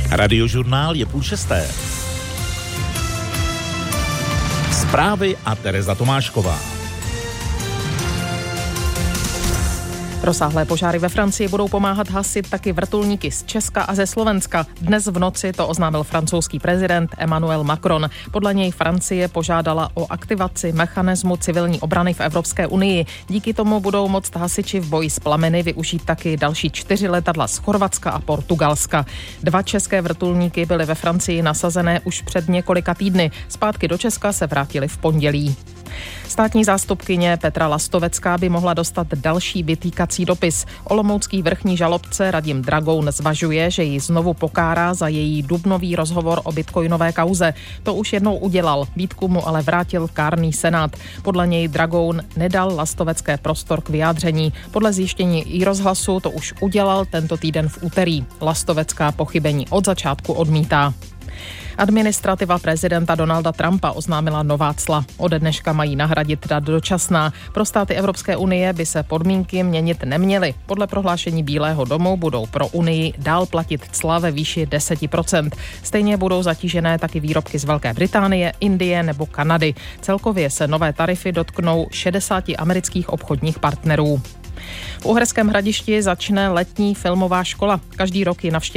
Radiožurnál je 5:30. Zprávy a Tereza Tomášková. Rozsáhlé požáry ve Francii budou pomáhat hasit taky vrtulníky z Česka a ze Slovenska. Dnes v noci to oznámil francouzský prezident Emmanuel Macron. Podle něj Francie požádala o aktivaci mechanismu civilní obrany v Evropské unii. Díky tomu budou moct hasiči v boji s plameny využít taky další 4 letadla z Chorvatska a Portugalska. 2 české vrtulníky byly ve Francii nasazené už před několika týdny. Zpátky do Česka se vrátili v pondělí. Státní zástupkyně Petra Lastovecká by mohla dostat další vytýkací dopis. Olomoucký vrchní žalobce Radim Dragoun zvažuje, že ji znovu pokárá za její dubnový rozhovor o bitcoinové kauze. To už jednou udělal, výtku mu ale vrátil kárný senát. Podle něj Dragoun nedal Lastovecké prostor k vyjádření. Podle zjištění iRozhlasu to už udělal tento týden v úterý. Lastovecká pochybení od začátku odmítá. Administrativa prezidenta Donalda Trumpa oznámila nová cla. Ode dneška mají nahradit ta dočasná. Pro státy Evropské unie by se podmínky měnit neměly. Podle prohlášení Bílého domu budou pro Unii dál platit cla ve výši 10%. Stejně budou zatížené taky výrobky z Velké Británie, Indie nebo Kanady. Celkově se nové tarify dotknou 60 amerických obchodních partnerů. V Uherském Hradišti začne letní filmová škola. Každý rok ji navštěví